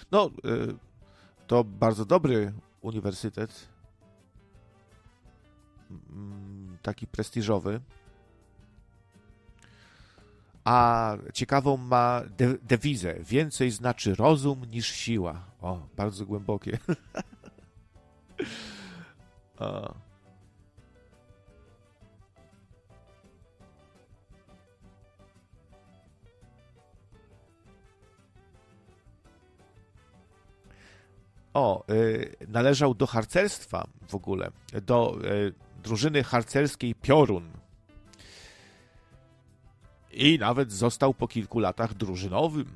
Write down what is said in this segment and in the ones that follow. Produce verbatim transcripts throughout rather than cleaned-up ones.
No, to bardzo dobry uniwersytet, taki prestiżowy, a ciekawą ma de- dewizę. Więcej znaczy rozum niż siła. O, bardzo głębokie. o. O, y, należał do harcerstwa w ogóle, do y, drużyny harcerskiej Piorun. I nawet został po kilku latach drużynowym.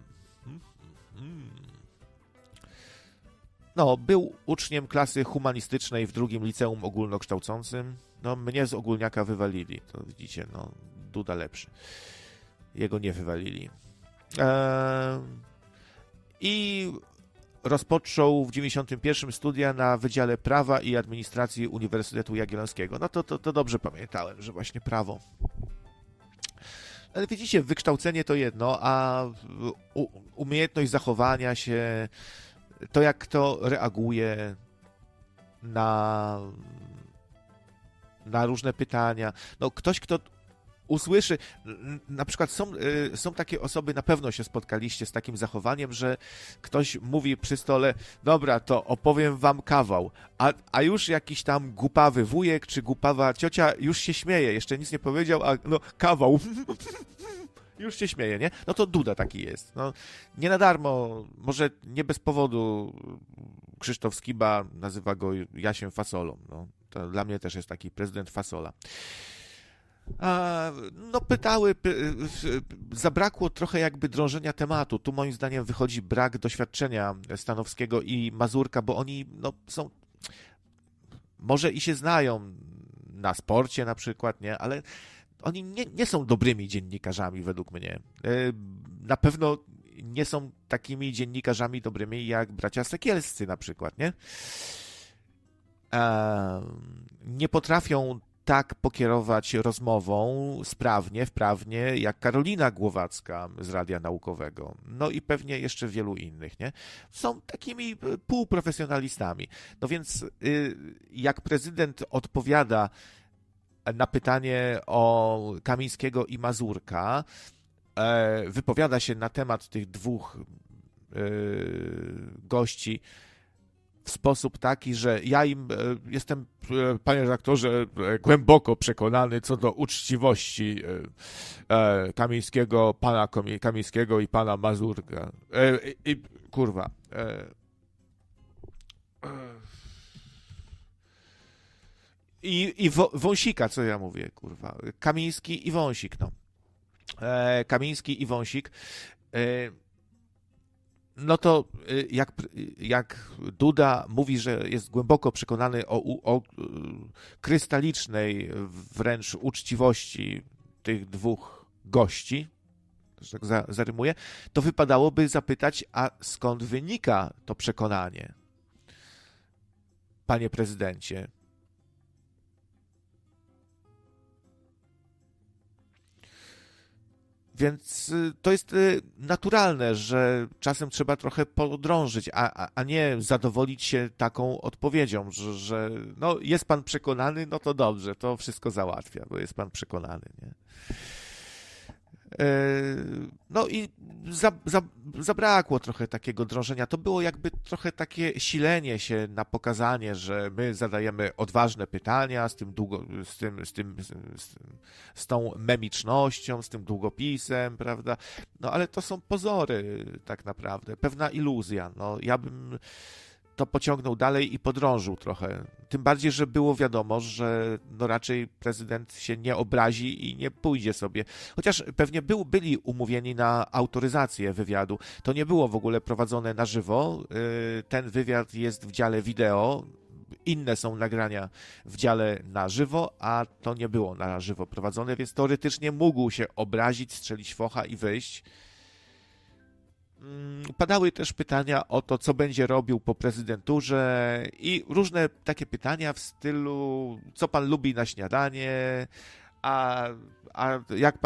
No, był uczniem klasy humanistycznej w drugim liceum ogólnokształcącym. No, mnie z ogólniaka wywalili. To widzicie, no, Duda lepszy. Jego nie wywalili. Eee, I rozpoczął w dziewięćdziesiątym pierwszym studia na Wydziale Prawa i Administracji Uniwersytetu Jagiellońskiego. No to, to, to dobrze pamiętałem, że właśnie prawo. Ale widzicie, wykształcenie to jedno, a umiejętność zachowania się, to jak kto reaguje na, na różne pytania. No ktoś, kto usłyszy, na przykład są, są takie osoby, na pewno się spotkaliście z takim zachowaniem, że ktoś mówi przy stole, dobra, to opowiem wam kawał, a, a już jakiś tam głupawy wujek czy głupawa ciocia już się śmieje, jeszcze nic nie powiedział, a no kawał, już się śmieje, nie? No to Duda taki jest. No, nie na darmo, może nie bez powodu Krzysztof Skiba nazywa go Jasiem Fasolą. No, to dla mnie też jest taki prezydent Fasola. A, no pytały, py, zabrakło trochę jakby drążenia tematu. Tu moim zdaniem wychodzi brak doświadczenia Stanowskiego i Mazurka, bo oni no, są, może i się znają na sporcie na przykład, nie, ale oni nie, nie są dobrymi dziennikarzami według mnie. Na pewno nie są takimi dziennikarzami dobrymi jak bracia Sekielscy na przykład, nie? Nie potrafią tak pokierować rozmową sprawnie, wprawnie, jak Karolina Głowacka z Radia Naukowego. No i pewnie jeszcze wielu innych, nie? Są takimi półprofesjonalistami. No więc jak prezydent odpowiada na pytanie o Kamińskiego i Mazurka, wypowiada się na temat tych dwóch gości w sposób taki, że ja im jestem, panie redaktorze, głęboko przekonany co do uczciwości Kamińskiego, pana Kamińskiego i pana Mazurka. I, i kurwa. I, i Wąsika, co ja mówię, kurwa. Kamiński i Wąsik, no. Kamiński i Wąsik. No to jak, jak Duda mówi, że jest głęboko przekonany o, o krystalicznej wręcz uczciwości tych dwóch gości, że tak za, zarymuję, to wypadałoby zapytać, a skąd wynika to przekonanie, panie prezydencie? Więc to jest naturalne, że czasem trzeba trochę podrążyć, a, a, a nie zadowolić się taką odpowiedzią, że, że no jest pan przekonany, no to dobrze, to wszystko załatwia, bo jest pan przekonany, nie? No i za, za, zabrakło trochę takiego drążenia. To było jakby trochę takie silenie się na pokazanie, że my zadajemy odważne pytania z tym, długo, z, tym, z, tym, z, z tą memicznością, z tym długopisem, prawda? No ale to są pozory tak naprawdę, pewna iluzja. No, ja bym to pociągnął dalej i podrążył trochę. Tym bardziej, że było wiadomo, że no raczej prezydent się nie obrazi i nie pójdzie sobie. Chociaż pewnie był, byli umówieni na autoryzację wywiadu. To nie było w ogóle prowadzone na żywo. Ten wywiad jest w dziale wideo. Inne są nagrania w dziale na żywo, a to nie było na żywo prowadzone, więc teoretycznie mógł się obrazić, strzelić focha i wyjść. Padały też pytania o to, co będzie robił po prezydenturze i różne takie pytania w stylu, co pan lubi na śniadanie, a, a jak pan